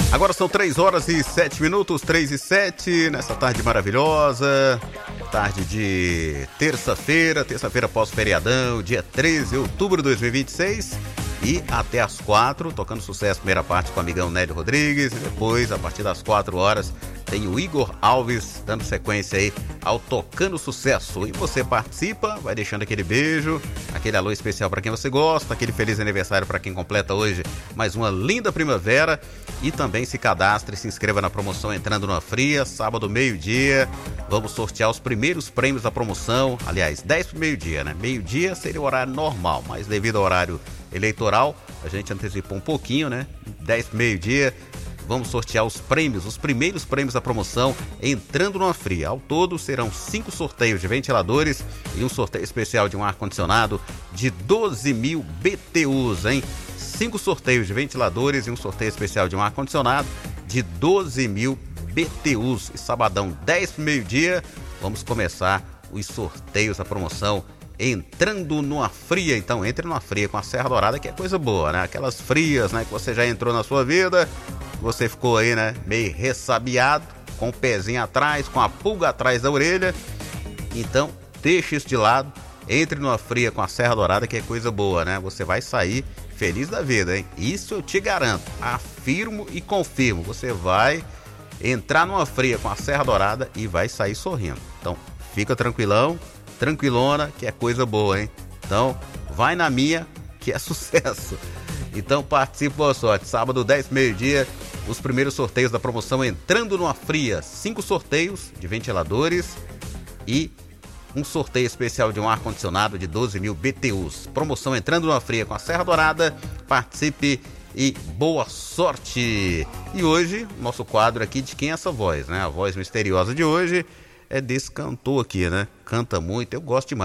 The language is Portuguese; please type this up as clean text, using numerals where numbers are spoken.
Agora são 3 horas e 7 minutos, 3 e 7, nessa tarde maravilhosa, tarde de terça-feira pós-feriadão, dia 13 de outubro de 2026, e até às 4, tocando sucesso, primeira parte com o amigão Nélio Rodrigues, e depois, a partir das 4 horas, tem o Igor Alves dando sequência aí ao Tocando Sucesso. E você participa, vai deixando aquele beijo, aquele alô especial para quem você gosta, aquele feliz aniversário para quem completa hoje mais uma linda primavera. E também se cadastre e se inscreva na promoção entrando numa fria, sábado meio-dia. Vamos sortear os primeiros prêmios da promoção, aliás, 10 para meio-dia, né? Meio-dia seria o horário normal, mas devido ao horário eleitoral, a gente antecipou um pouquinho, né? 10 para meio-dia. Vamos sortear os prêmios, os primeiros prêmios da promoção entrando numa fria. Ao todo serão 5 sorteios de ventiladores e um sorteio especial de um ar-condicionado de 12 mil BTUs, hein? 5 sorteios de ventiladores e um sorteio especial de um ar-condicionado de 12 mil BTUs. E sabadão, 10 para meio-dia, vamos começar os sorteios da promoção entrando numa fria. Então entre numa fria com a Serra Dourada, que é coisa boa, né? Aquelas frias, né, que você já entrou na sua vida, você ficou aí, né, meio ressabiado, com o pezinho atrás, com a pulga atrás da orelha. Então deixe isso de lado, entre numa fria com a Serra Dourada, que é coisa boa, né? Você vai sair feliz da vida, hein? Isso eu te garanto, afirmo e confirmo. Você vai entrar numa fria com a Serra Dourada e vai sair sorrindo. Então fica tranquilão, tranquilona, que é coisa boa, hein? Então vai na minha, que é sucesso. Então participe, boa sorte. Sábado, 10 meio-dia, os primeiros sorteios da promoção entrando numa fria. 5 sorteios de ventiladores e um sorteio especial de um ar-condicionado de 12 mil BTUs. Promoção entrando numa fria com a Serra Dourada. Participe e boa sorte. E hoje, nosso quadro aqui, de quem é essa voz, né? A voz misteriosa de hoje é desse cantor aqui, né? Canta muito, eu gosto demais.